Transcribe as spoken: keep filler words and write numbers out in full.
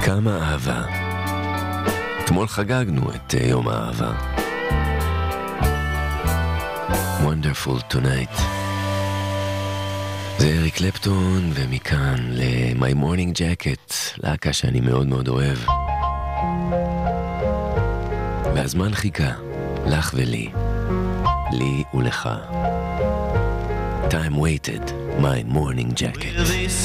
כמה אהבה. אתמול חגגנו את יום האהבה. Wonderful Tonight. זה אריק קלפטון, ומכאן ל-My Morning Jacket, להקה שאני מאוד מאוד אוהב. והזמן חיכה, לך ולי, לי ולך. Time waited, My Morning Jacket.